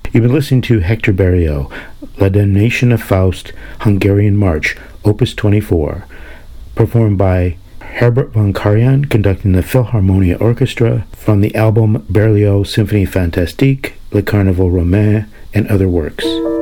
You've been listening to Hector Berlioz, La Damnation of Faust, Hungarian March, Opus 24, performed by Herbert von Karajan, conducting the Philharmonia Orchestra, from the album Berlioz Symphonie Fantastique, Le Carnaval Romain, and other works.